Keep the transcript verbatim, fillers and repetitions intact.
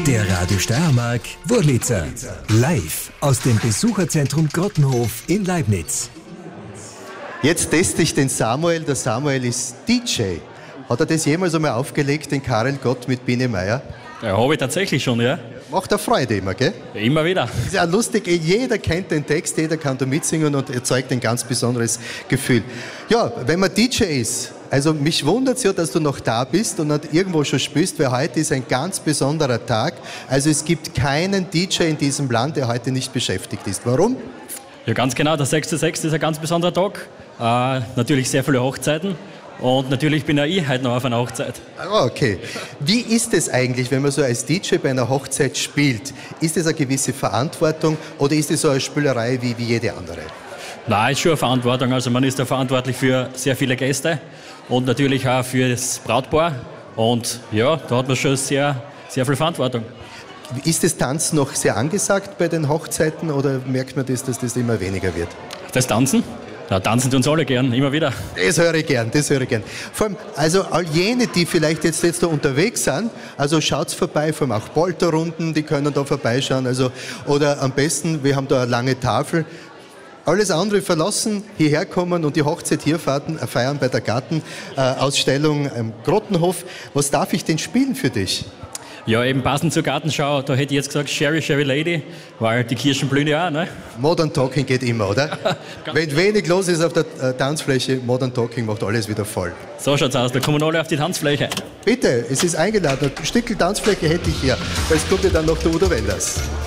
Der Radio Steiermark Wurlitzer. Live aus dem Besucherzentrum Grottenhof in Leibniz. Jetzt teste ich den Samuel. Der Samuel ist D J. Hat er das jemals einmal aufgelegt, den Karel Gott mit Biene Meier? Ja, habe ich tatsächlich schon, ja. Macht er Freude immer, gell? Immer wieder. Ist ja lustig, jeder kennt den Text, jeder kann da mitsingen und erzeugt ein ganz besonderes Gefühl. Ja, wenn man D J ist, also mich wundert es ja, dass du noch da bist und nicht irgendwo schon spielst, weil heute ist ein ganz besonderer Tag. Also es gibt keinen D J in diesem Land, der heute nicht beschäftigt ist. Warum? Ja, ganz genau. Der sechste sechste ist ein ganz besonderer Tag. Äh, natürlich sehr viele Hochzeiten. Und natürlich bin auch ich heute noch auf einer Hochzeit. Ah, okay. Wie ist es eigentlich, wenn man so als D J bei einer Hochzeit spielt? Ist es eine gewisse Verantwortung oder ist es so eine Spielerei wie, wie jede andere? Nein, ist schon eine Verantwortung. Also man ist da verantwortlich für sehr viele Gäste und natürlich auch für das Brautpaar. Und ja, da hat man schon sehr, sehr viel Verantwortung. Ist das Tanzen noch sehr angesagt bei den Hochzeiten oder merkt man das, dass das immer weniger wird? Das Tanzen? Ja, tanzen tun uns alle gern, immer wieder. Das höre ich gern, das höre ich gern. Vor allem, also all jene, die vielleicht jetzt, jetzt da unterwegs sind, also schaut's vorbei, vor allem auch Polterrunden, die können da vorbeischauen, also, oder am besten, wir haben da eine lange Tafel. Alles andere verlassen, hierher kommen und die Hochzeit hier fahren, äh, feiern bei der Gartenausstellung äh, im Grottenhof. Was darf ich denn spielen für dich? Ja, eben passend zur Gartenschau, da hätte ich jetzt gesagt Sherry, Sherry Lady, weil die Kirschen blühen ja auch, ne? Modern Talking geht immer, oder? Wenn wenig los ist auf der äh, Tanzfläche, Modern Talking macht alles wieder voll. So schaut's aus, da kommen alle auf die Tanzfläche. Bitte, es ist eingeladen. Ein Stückchen Tanzfläche hätte ich hier. Weil es kommt ja dann noch der Udo Wenders.